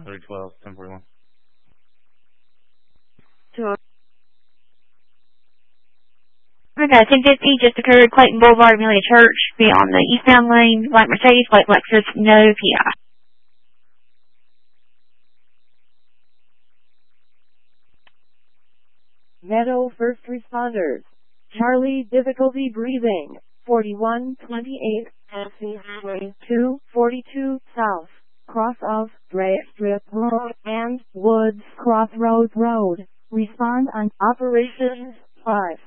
312, 1041. Okay, 1050 just occurred. Clayton Boulevard, Amelia Church. Be on the eastbound lane. White Mercedes, white Lexus, no PI. Meadow first responders. Charlie, difficulty breathing. 4128, Taxi Highway 242 South. Cross of Drake Strip Road and Woods Crossroads Road. Respond on Operations 5.